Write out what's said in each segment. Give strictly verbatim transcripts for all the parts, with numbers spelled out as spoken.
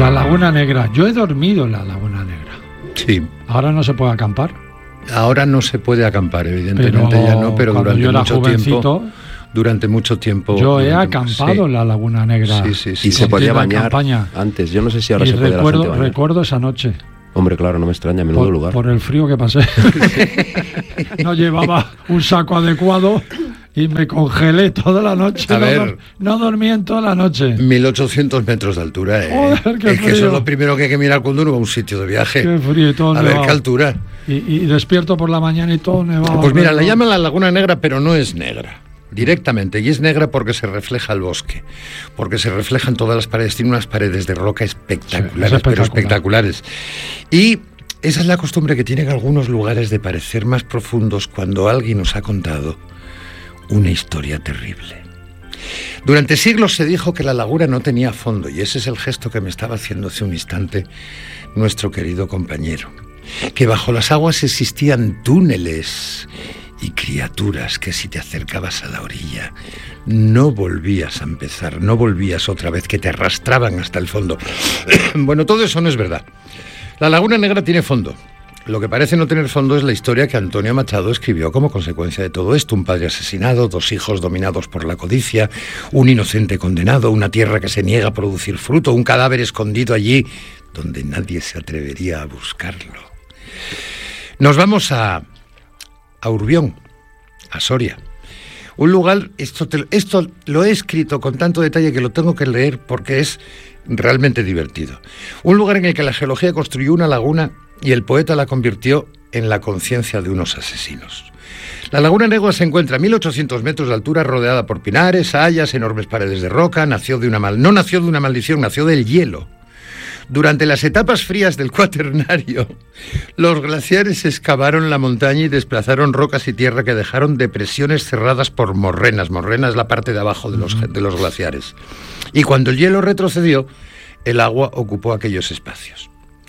La Laguna Negra. Yo he dormido en la Laguna Negra. Sí. Ahora no se puede acampar. Ahora no se puede acampar, evidentemente pero ya no, pero durante yo era mucho jovencito, tiempo... Durante mucho tiempo. Yo he durante, acampado sí. en la Laguna Negra. Sí, sí, sí. Y se podía bañar campaña. antes. Yo no sé si ahora y se puede recuerdo, la gente bañar. recuerdo esa noche. Hombre, claro, no me extraña, menudo por, lugar. Por el frío que pasé. No llevaba un saco adecuado y me congelé toda la noche. A no, ver, no dormí en toda la noche. mil ochocientos metros de altura, ¿eh? Joder, qué es que frío. eso es lo primero que hay que mirar cuando uno va a un sitio de viaje. Qué frío y todo A nevado. ver qué altura. Y, y despierto por la mañana y todo nevado. Pues mira, pero... la llaman la Laguna Negra, pero no es negra. Directamente, y es negra porque se refleja el bosque, porque se reflejan todas las paredes, tiene unas paredes de roca espectaculares, Sí, es pero espectacular. espectaculares. Y esa es la costumbre que tienen algunos lugares de parecer más profundos cuando alguien nos ha contado una historia terrible. Durante siglos se dijo que la laguna no tenía fondo, y ese es el gesto que me estaba haciendo hace un instante nuestro querido compañero, que bajo las aguas existían túneles y criaturas que si te acercabas a la orilla no volvías a empezar, no volvías otra vez, que te arrastraban hasta el fondo. Bueno, todo eso no es verdad. La Laguna Negra tiene fondo. Lo que parece no tener fondo es la historia que Antonio Machado escribió como consecuencia de todo esto. Un padre asesinado, dos hijos dominados por la codicia, un inocente condenado, una tierra que se niega a producir fruto, un cadáver escondido allí donde nadie se atrevería a buscarlo. Nos vamos a... a Urbión, a Soria. Un lugar, esto, te, esto lo he escrito con tanto detalle que lo tengo que leer porque es realmente divertido. Un lugar en el que la geología construyó una laguna y el poeta la convirtió en la conciencia de unos asesinos. La Laguna Negra se encuentra a mil ochocientos metros de altura, rodeada por pinares, hayas, enormes paredes de roca. Nació de una mal... No nació de una maldición, nació del hielo. Durante las etapas frías del Cuaternario, los glaciares excavaron la montaña y desplazaron rocas y tierra que dejaron depresiones cerradas por morrenas. Morrena es la parte de abajo de los, de los glaciares. Y cuando el hielo retrocedió, el agua ocupó aquellos espacios.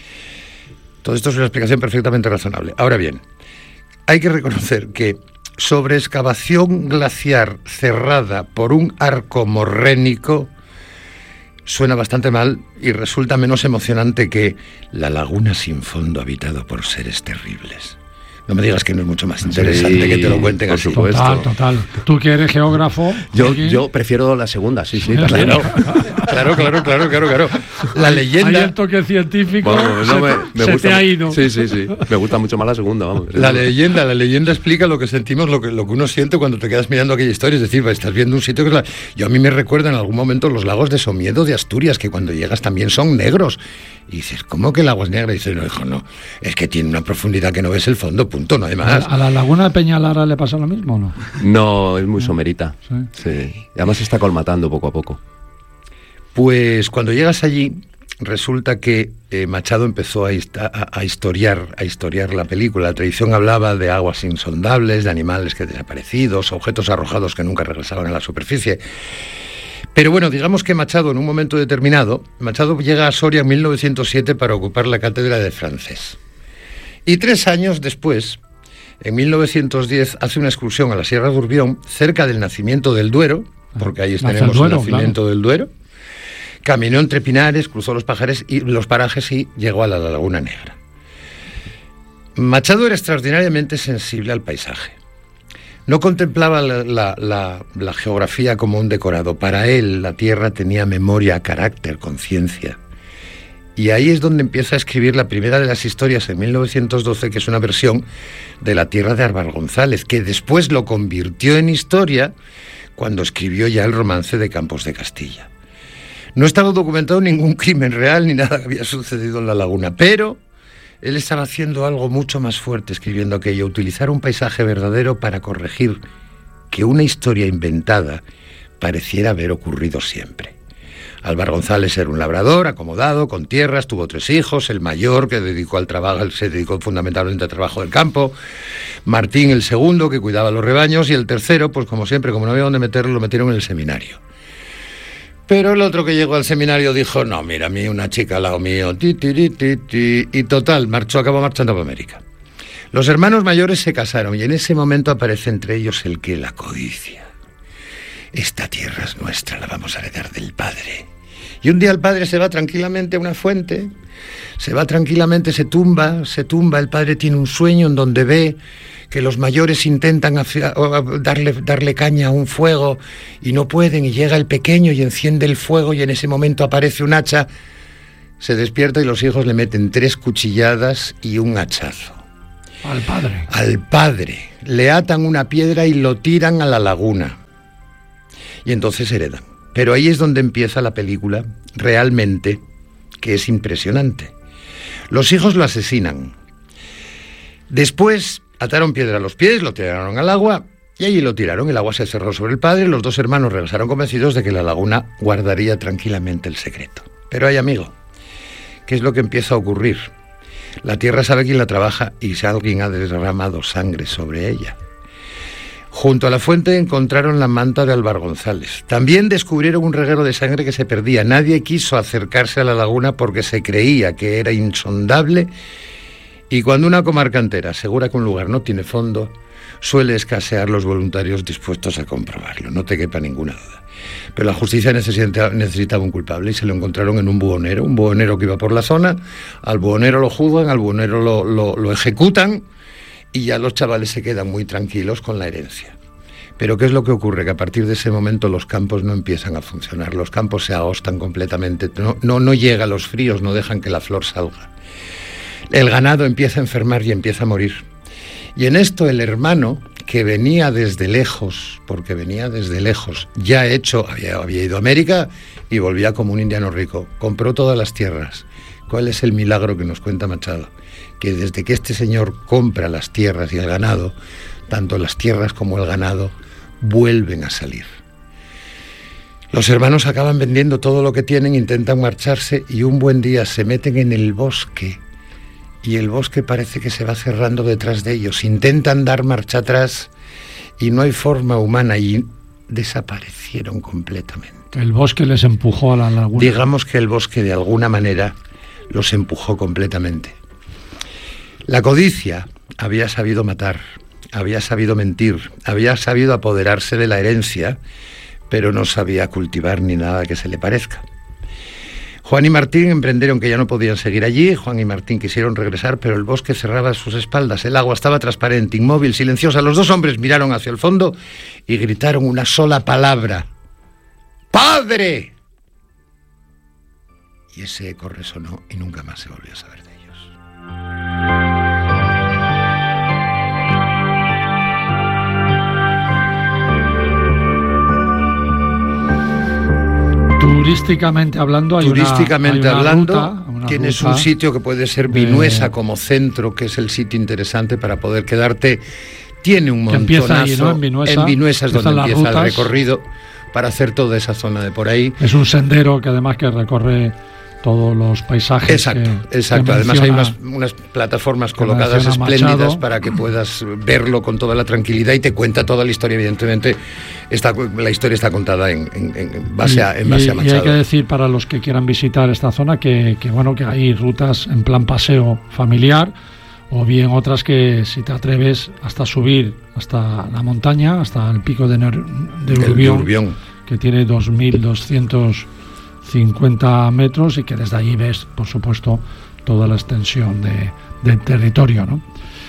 Todo esto es una explicación perfectamente razonable. Ahora bien, hay que reconocer que sobre excavación glaciar cerrada por un arco morrénico suena bastante mal y resulta menos emocionante que la laguna sin fondo habitado por seres terribles. No me digas que no es mucho más interesante, sí, que te lo cuenten por así. Supuesto. Total, total. Tú que eres geógrafo. Yo, yo prefiero la segunda, sí, sí. Claro, claro, claro, claro, claro, claro. La leyenda... Hay el toque científico, Bueno, no, se, me, me se gusta, te ha ido. Sí, sí, sí. Me gusta mucho más la segunda, vamos. La leyenda, la leyenda explica lo que sentimos, lo que, lo que uno siente cuando te quedas mirando aquella historia. Es decir, estás viendo un sitio que es la... Yo a mí me recuerda en algún momento los lagos de Somiedo de Asturias, que cuando llegas también son negros. Y dices, ¿cómo que el agua es negra? Y dices, no, hijo, no. Es que tiene una profundidad que no ves el fondo, punto, no hay más. ¿A la laguna de Peñalara le pasa lo mismo o no? No, es muy somerita. Sí. Sí. Y además se está colmatando poco a poco. Pues cuando llegas allí, resulta que eh, Machado empezó a, a, a, historiar, a historiar la película. La tradición hablaba de aguas insondables, de animales que desaparecidos, objetos arrojados que nunca regresaban a la superficie. Pero bueno, digamos que Machado, en un momento determinado, Machado llega a Soria en mil novecientos siete para ocupar la cátedra de francés. Y tres años después, en mil novecientos diez, hace una excursión a la Sierra de Urbión, cerca del nacimiento del Duero, porque ahí tenemos el, Duero, el nacimiento claro. del Duero. Caminó entre pinares, cruzó los, pajares y, los parajes y llegó a la Laguna Negra. Machado era extraordinariamente sensible al paisaje. No contemplaba la, la, la, la geografía como un decorado. Para él, la tierra tenía memoria, carácter, conciencia. Y ahí es donde empieza a escribir la primera de las historias en mil novecientos doce, que es una versión de La tierra de Álvar González, que después lo convirtió en historia cuando escribió ya el romance de Campos de Castilla. No estaba documentado ningún crimen real ni nada que había sucedido en la laguna, pero él estaba haciendo algo mucho más fuerte escribiendo aquello, utilizar un paisaje verdadero para corregir que una historia inventada pareciera haber ocurrido siempre. Álvar González era un labrador, acomodado, con tierras, tuvo tres hijos, el mayor que dedicó al trabajo, se dedicó fundamentalmente al trabajo del campo, Martín el segundo que cuidaba los rebaños y el tercero, pues como siempre, como no había dónde meterlo, lo metieron en el seminario. Pero el otro que llegó al seminario dijo, no, mira, a mí una chica al lado mío, ti, ti, ti, ti, ti, y total, marchó, acabó marchando para América. Los hermanos mayores se casaron y en ese momento aparece entre ellos el que la codicia. Esta tierra es nuestra, la vamos a heredar del padre. Y un día el padre se va tranquilamente a una fuente, se va tranquilamente, se tumba, se tumba, el padre tiene un sueño en donde ve que los mayores intentan darle, darle caña a un fuego y no pueden, y llega el pequeño y enciende el fuego y en ese momento aparece un hacha, se despierta y los hijos le meten tres cuchilladas y un hachazo. Al padre. Al padre. Le atan una piedra y lo tiran a la laguna. Y entonces heredan. Pero ahí es donde empieza la película, realmente, que es impresionante. Los hijos lo asesinan. Después ataron piedra a los pies, lo tiraron al agua y allí lo tiraron. El agua se cerró sobre el padre. Los dos hermanos regresaron convencidos de que la laguna guardaría tranquilamente el secreto. Pero ay, amigo, ¿qué es lo que empieza a ocurrir? La tierra sabe quién la trabaja y si alguien ha derramado sangre sobre ella. Junto a la fuente encontraron la manta de Álvaro González. También descubrieron un reguero de sangre que se perdía. Nadie quiso acercarse a la laguna porque se creía que era insondable. Y cuando una comarca entera asegura que un lugar no tiene fondo, suele escasear los voluntarios dispuestos a comprobarlo. No te quepa ninguna duda. Pero la justicia necesita, necesitaba un culpable y se lo encontraron en un buhonero, un buhonero que iba por la zona. Al buhonero lo juzgan, al buhonero lo, lo, lo ejecutan y ya los chavales se quedan muy tranquilos con la herencia. Pero ¿qué es lo que ocurre? Que a partir de ese momento los campos no empiezan a funcionar, los campos se agostan completamente, no, no, no llega, los fríos no dejan que la flor salga. El ganado empieza a enfermar y empieza a morir. Y en esto el hermano, que venía desde lejos, porque venía desde lejos, ya hecho, había, había ido a América y volvía como un indiano rico, compró todas las tierras. ¿Cuál es el milagro que nos cuenta Machado? Que desde que este señor compra las tierras y el ganado, tanto las tierras como el ganado vuelven a salir. Los hermanos acaban vendiendo todo lo que tienen, intentan marcharse y un buen día se meten en el bosque y el bosque parece que se va cerrando detrás de ellos. Intentan dar marcha atrás y no hay forma humana y desaparecieron completamente. El bosque les empujó a la laguna. Digamos que el bosque de alguna manera los empujó completamente. La codicia había sabido matar, había sabido mentir, había sabido apoderarse de la herencia, pero no sabía cultivar ni nada que se le parezca. Juan y Martín emprendieron que ya no podían seguir allí. Juan y Martín quisieron regresar, pero el bosque cerraba sus espaldas. El agua estaba transparente, inmóvil, silenciosa. Los dos hombres miraron hacia el fondo y gritaron una sola palabra: ¡Padre! Y ese eco resonó y nunca más se volvió a saber de ellos. Turísticamente hablando, hay Turísticamente una, hay una hablando, ruta, una tienes ruta un sitio que puede ser Vinuesa de... como centro, que es el sitio interesante para poder quedarte. Tiene un montonazo. Empieza ahí, ¿no? En Vinuesa, en Vinuesa es donde empieza rutas. El recorrido para hacer toda esa zona de por ahí. Es un sendero que además que recorre todos los paisajes. Exacto, que, exacto. que Además menciona, hay unas, unas plataformas colocadas espléndidas Machado, para que puedas verlo con toda la tranquilidad y te cuenta toda la historia. Evidentemente, está, la historia está contada en, en, en base, y, a, en base y, a Machado. Y hay que decir para los que quieran visitar esta zona que, que bueno que hay rutas en plan paseo familiar o bien otras que si te atreves hasta subir hasta la montaña, hasta el pico de, Ner, de Urbión, de Urbión, que tiene dos mil doscientos cincuenta metros y que desde allí ves, por supuesto, toda la extensión de, del territorio, ¿no?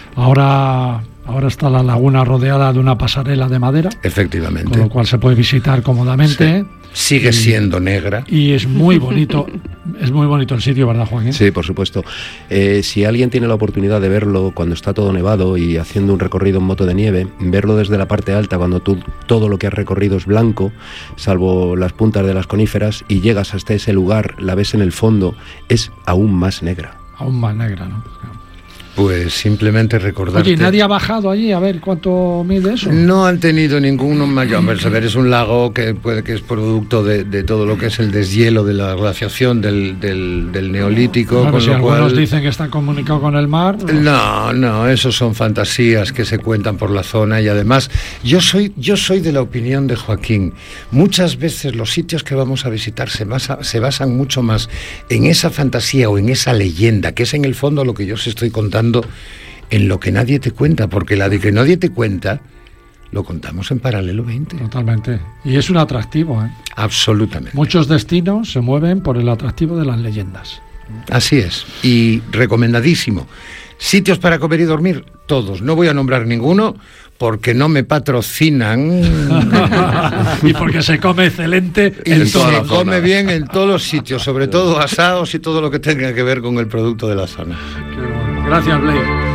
Ahora, ahora está la laguna rodeada de una pasarela de madera. Efectivamente. Con lo cual se puede visitar cómodamente. Sí. Sigue y, siendo negra. Y es muy bonito, es muy bonito el sitio, ¿verdad, Joaquín? Sí, por supuesto. Eh, si alguien tiene la oportunidad de verlo cuando está todo nevado y haciendo un recorrido en moto de nieve, verlo desde la parte alta cuando tú, todo lo que has recorrido es blanco, salvo las puntas de las coníferas, y llegas hasta ese lugar, la ves en el fondo, es aún más negra. Aún más negra, ¿no? Pues simplemente recordarte... Oye, ¿nadie ha bajado allí a ver cuánto mide eso? No han tenido ninguno mayor. Hombre, saber es un lago que puede que es producto de, de todo lo que es el deshielo de la glaciación del, del, del neolítico. Bueno, con si lo algunos cual... dicen que está comunicado con el mar... No, no, eso son fantasías que se cuentan por la zona y además yo soy, yo soy de la opinión de Joaquín. Muchas veces los sitios que vamos a visitar se, basa, se basan mucho más en esa fantasía o en esa leyenda, que es en el fondo lo que yo os estoy contando, en lo que nadie te cuenta, porque la de que nadie te cuenta lo contamos en Paralelo veinte. Totalmente. Y es un atractivo, ¿eh? Absolutamente. Muchos destinos se mueven por el atractivo de las leyendas. Así es. Y recomendadísimo. Sitios para comer y dormir, todos. No voy a nombrar ninguno porque no me patrocinan. Y porque se come excelente y en se toda la come zona. bien en todos los sitios, sobre todo asados y todo lo que tenga que ver con el producto de la zona. Qué bueno. Gracias, Blake.